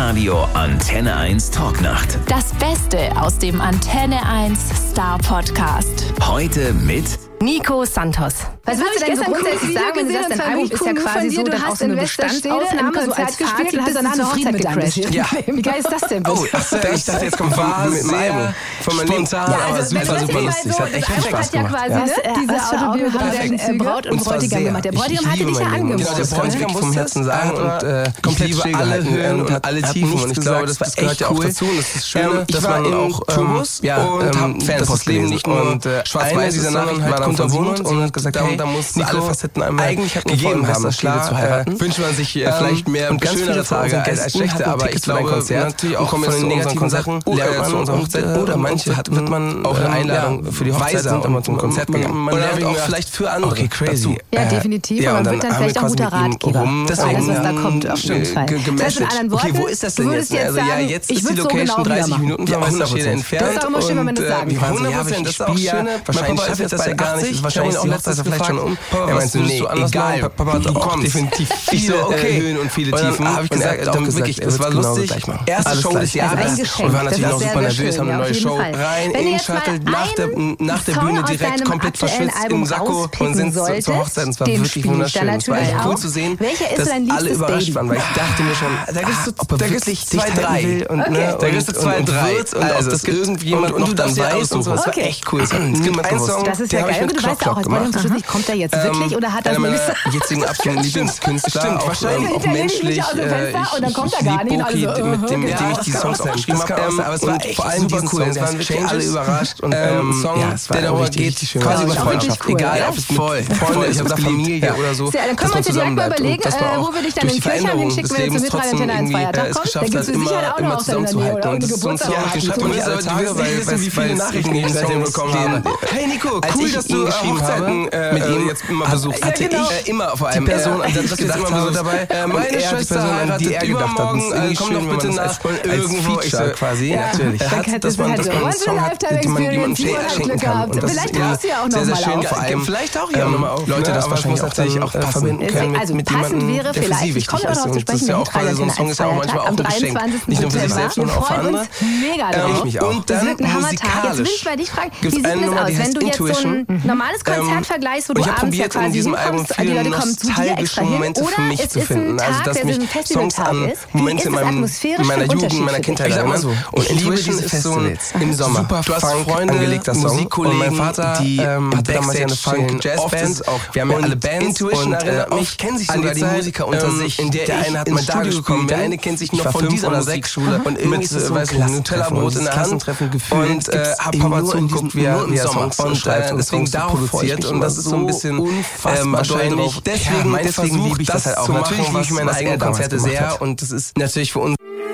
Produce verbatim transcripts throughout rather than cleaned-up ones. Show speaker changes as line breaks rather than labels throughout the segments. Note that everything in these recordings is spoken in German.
Live-Radio Antenne eins Talknacht.
Das Beste aus dem Antenne eins Star Podcast.
Heute mit
Nico Santos.
Was willst du denn so grundsätzlich sagen, wenn du sagst, dein Album ist ja quasi so, dann auch so eine Bestandsaufnahme, so als Fazit, hast du dann zufrieden mit gecrashed.
Ja.
Wie geil ist das denn bitte?
Oh, ich dachte, jetzt kommt war mit dem Album. Von meinem Spontan,
ja, also,
aber super, super
lustig.
lustig. Hat echt Spaß
hat ja
gemacht.
quasi
Ja.
ne, diese Autobiografie Braut und Bräutigam gemacht. Der Bräutigam hatte dich ja angemeldet.
Genau, der Bräutigam vom Herzen sagen und äh, komplett liebe alle Höhen und alle Tiefen. Und ich glaube, das gehört ja auch dazu. Und das ist schön, dass man auch Tourbus und Fanpost Leben nicht nur und schwarz-weiß dieser Nachricht war dann von Simon und hat gesagt, hey, da mussten alle Facetten einmal eigentlich gegeben haben, das Schläge zu heiraten. Wünscht man sich vielleicht mehr und ganz schönere Tage als schlechte, aber ich glaube natürlich auch von den negativen Sachen lernt man zu unserer Hochzeit oder manche wird man auch eine Einladung für die Hochzeit sind immer zum Konzert gegangen. Man lernt auch vielleicht für andere. Okay, crazy.
Ja, definitiv. Und man wird dann vielleicht auch ein guter Ratgeber. Alles, was da kommt, auf jeden Fall. Das heißt, in
okay, wo ist das denn jetzt? Also ja, jetzt ist die Location dreißig Minuten von Westerstede entfernt.
Das ist auch immer schön, wenn man das sagen kann.
hundert Prozent, das ist auch schön. Wahrscheinlich schaffe ich das ja gar nicht. Wahrscheinlich auch letztes vielleicht schon um. Er meinte, nee, egal, Papa, du kommst. Definitiv viele Höhen und viele Tiefen. Habe ich gesagt, dann wirklich, es war lustig. Erste Show des Jahres. Und wir waren natürlich noch super nervös, haben eine neue Show rein, in Shuttle, nach der Bühne direkt komplett verschwitzt im Sakko und sind zur Hochzeit. Und es war wirklich wunderschön. Es war echt cool zu sehen, dass alle überrascht waren, weil ich dachte mir schon, da gibt es zwei, drei. Da gibt es zwei, drei. Und ob das irgendjemand noch dann weiß und so. Das war echt cool. Es gibt einen Song,
das ist ja geil. Du weißt ja auch, als Bräutigam kommt er jetzt wirklich oder hat er
einer meiner jetzigen absoluten Lieblingskünstler. Stimmt, wahrscheinlich auch menschlich.
Und dann kommt er gar nicht.
Mit dem ich die Songs auch geschrieben habe. Aber es war vor allem super cool. Es waren wirklich alle überrascht. Und ein Song, der darüber geht, quasi über Freundschaft. Egal, ob es Freunde, ich habe Familie oder so.
Dann können wir uns direkt mal überlegen, wo wir dich dann in Kirchheim hinschicken, wenn du zur Mitreise Antenne eins Feiertag kommst. Da gibt es sicher auch noch in der Nähe oder eine Geburtstag.
Den schreibt man nicht alle Tage, weil wie viele Nachrichten ich seitdem bekommen habe. Hey Nico, cool, dass du Hochzeiten mit ihm jetzt immer besucht. Hatte ich immer vor allem die Person, an die ich gedacht habe, dabei. Meine Schwester heiratet übermorgen, komm doch bitte nach irgendwo. Ich so, quasi, natürlich. Er hat, dass man einen Song hat, den man jemandem schenken kann. Und das ist ja sehr, sehr schön. Vor allem vielleicht auch hier nochmal auf. Leute, das wahrscheinlich auch natürlich auch verbinden können mit jemandem, der für sie wichtig ist. Und das ist ja auch, weil so ein Song ist ja auch manchmal auch ein Geschenk. Nicht nur für sich selbst, sondern auch für andere.
Mega drauf.
Ich mich auch.
Und dann musikalisch. Jetzt will ich bei dich fragen, wie sieht das aus, wenn du jetzt so ein normales Konzert vergleichst, wo du abends ja quasi hinkommst, die Leute kommen zu dir extra hin, oder es ist ein Tag, der so ein Festivaltag ist. Wie ist das atmosphärisch
in meiner Jugend, in meiner Kindheit. Ich sag mal so. Und Intuition ist so im Sommer. Super du hast Freunde, angelegter Song. Musikkollegen, und mein Vater, die ähm, hatte damals ja eine Funk-Jazz-Band. Auch, wir haben ja alle Bands. Intuition und äh, oft kennen sich sogar die Musiker unter sich. In der, der eine hat mal da gespielt, der eine kennt sich noch von dieser oder sechs Schule. Und irgendwie ist es so ein Nutella-Brot in der Klassentreffen gefühlt. Und hab Papa zugeguckt, wie er Songs schreibt und deswegen darauf produziert. Und das ist so ein bisschen wahrscheinlich. Deswegen liebe ich das halt auch. Natürlich liebe ich meine eigenen Konzerte sehr. Und das ist natürlich für uns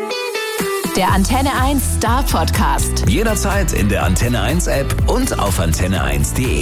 der Antenne eins Star Podcast.
Jederzeit in der Antenne eins App und auf antenne eins punkt de.